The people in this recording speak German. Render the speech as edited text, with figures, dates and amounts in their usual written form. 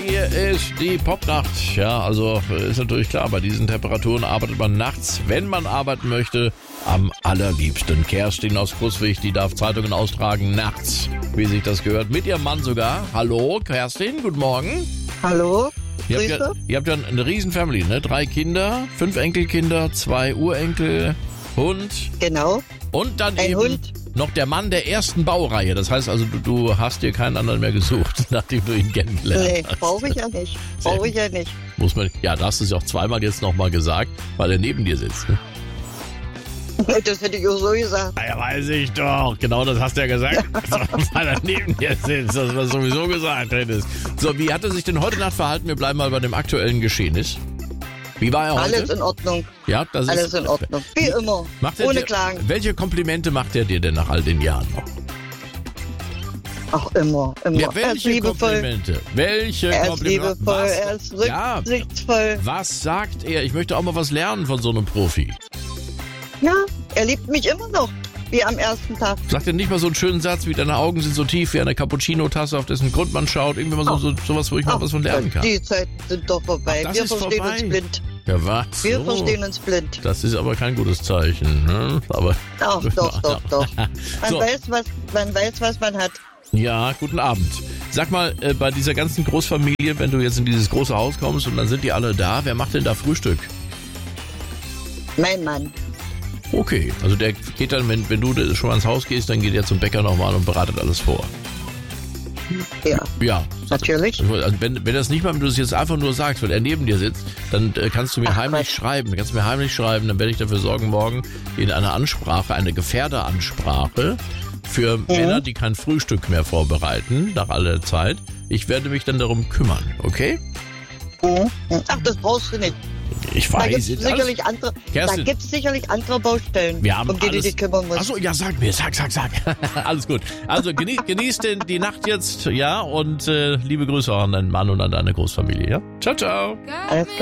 Hier ist die Popnacht. Ja, also ist natürlich klar, bei diesen Temperaturen arbeitet man nachts, wenn man arbeiten möchte, am allerliebsten. Kerstin aus Crußwig, die darf Zeitungen austragen nachts, wie sich das gehört, mit ihrem Mann sogar. Hallo, Kerstin, guten Morgen. Hallo, Ihr Grüße. habt ja eine riesen Family, ne? 3 Kinder, 5 Enkelkinder, 2 Urenkel, Hund. Genau, Und dann ein eben Hund. noch der Mann der ersten Baureihe. Das heißt also, du hast dir keinen anderen mehr gesucht, nachdem du ihn kennengelernt Nee, hast. brauche ich ja nicht. Sehr Brauche ich ja nicht. Muss man, ja, da hast du es ja auch zweimal jetzt nochmal gesagt, weil er neben dir sitzt. Ne? Das hätte ich auch so gesagt. Ja, weiß ich doch. Genau das hast du ja gesagt. Weil er neben dir sitzt, dass du das sowieso gesagt hättest. So, wie hat er sich denn heute Nacht verhalten? Wir bleiben mal bei dem aktuellen Geschehnis. Wie war er heute? Alles in Ordnung. Ja, das Alles ist in Ordnung. Wie immer. Macht er Ohne dir, Klagen. Welche Komplimente macht er dir denn nach all den Jahren noch? Ach, immer. Ja, Er ist welche liebevoll. Komplimente? Welche Er ist Komplimente? liebevoll. Was? Er ist Ja. rücksichtsvoll. Was sagt er? Ich möchte auch mal was lernen von so einem Profi. Ja, er liebt mich immer noch. Wie am ersten Tag. Sagt er nicht mal so einen schönen Satz wie, deine Augen sind so tief wie eine Cappuccino-Tasse, auf dessen Grund man schaut? Irgendwie mal sowas, wo ich mal was von lernen kann. Die Zeiten sind doch vorbei. Ach, das Wir ist verstehen vorbei. uns blind. Ja, was? Wir So. verstehen uns blind. Das ist aber kein gutes Zeichen. Ne? Aber Ach, doch. Man So. weiß, was man hat. Ja, guten Abend. Sag mal, bei dieser ganzen Großfamilie, wenn du jetzt in dieses große Haus kommst und dann sind die alle da, wer macht denn da Frühstück? Mein Mann. Okay, also der geht dann, wenn du schon mal ins Haus gehst, dann geht er zum Bäcker nochmal und bereitet alles vor. Ja, Ja. natürlich. Also wenn das nicht mal, wenn du es jetzt einfach nur sagst, weil er neben dir sitzt, dann kannst du mir heimlich schreiben. Dann werde ich dafür sorgen, morgen in eine Ansprache, eine Gefährderansprache für Männer, die kein Frühstück mehr vorbereiten, nach aller Zeit. Ich werde mich dann darum kümmern, okay? Ach, das brauchst du nicht. Ich Da weiß gibt es jetzt sicherlich andere, Kerstin. andere Baustellen, Wir haben um die du alles. dich kümmern musst. Achso, ja, sag mir, sag. Alles gut. Also genießt die Nacht jetzt, ja, und liebe Grüße auch an deinen Mann und an deine Großfamilie, ja? Ciao, ciao. Alles klar.